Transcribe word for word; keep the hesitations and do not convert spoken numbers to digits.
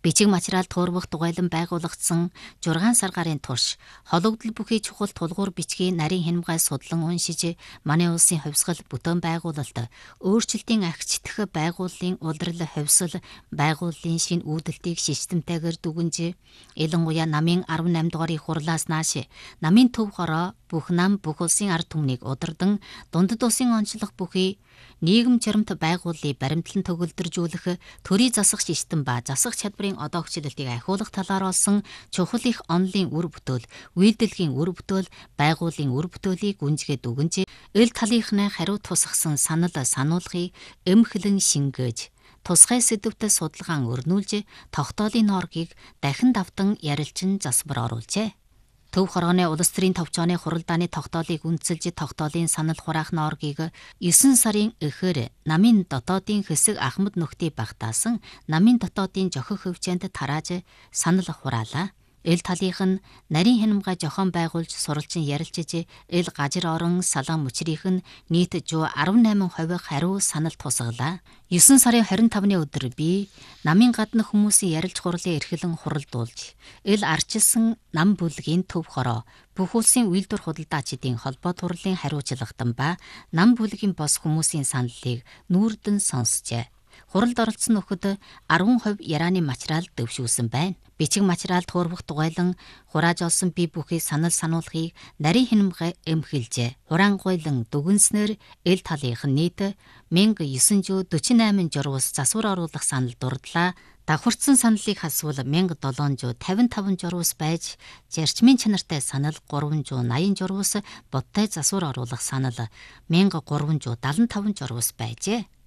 Бичиг материал туурвах дугуйлан байгуулагдсан зургаан сар гарын турш хологдол бүхий чухал тулгуур бичгийн нарийн хянамгай судлан уншиж манай улсын хувьсгал бүтээн байгуулалт өөрчлөлтийн агчдах байгууллын улирал хувьсал байгууллын шинэ үүдэлтийг системтэйгээр дүгнж ялангуяа намын арван наймд дугаарыг хурлаас нааш намын төв хороо бүх нам бүх улсын ард түмнийг удирдан дундад улсын онцлог бүхий нийгэм чарамт байгууллыг баримтлан төгөлдржүүлэх төрийн засах систем ба засах чадварын одоо хүчилтийг ахиулах талаар олсон чухал их онлын үр бүтээл, үйлдэлгийн үр бүтээл, байгууллын үр бүтээлийг гүнзгий дүгнж, эл талынхны хариу тусгасан санал сануулгыг эмхлэн шингээж, тусгай сэдвүүдэд судалгаан өрнүүлж, тогтоолын норгийг дахин давтан ярилчин засвар оруулжээ. Төв хорооны улс төрийн товчооны хуралдааны тогтоолыг үндэслэж тогтоолын санал хураах норгийг есөн сарын эхээр намын дотоодын хэсэг Ахмад нөхдий багтаасан намын дотоодын жохих хөвчөнд тарааж санал хураалаа. Эл талийнх нь нарийн хянамгай зохион байгуулж суралцсан ярилцж эл гажир орон салан мөчрийнх нь нийт жуу арван найман хувь хариу санал тусгалаа. есөн сарын хорин тавны өдөр би намын гадна хүмүүсийн ярилж хурлын эрхлэн хуралдуулж эл арчилсан нам бүлгийн төв хороо бүх улсын үйлдвэр худалдаачдын холбоо турлын хариуцлагатан ба нам бүлгийн бос хүмүүсийн саналыг нүүрдэн сонсжээ. Хуралд оролцсон нөхөд арван хувь ярааны материал дэвшүүлсэн байна. Бичиг материал туурвах дугуйлан хурааж олсон бие бүхий санал сануулгыг нарийн хянамгай эмхэлжээ. Хураангуйлан дүгнснээр эл талынх нь нийт мянга девятьсот сорок восемь журвас засвар оруулах санал дурдлаа. Давхарцсан саналыг хасвал мянга долоонжуу тавин таван журвас байж, зарчмын чанартай санал гуравжуу наян журвас, бодтой засвар оруулах санал мянга гуравжуу дадлан таван журвас байжээ.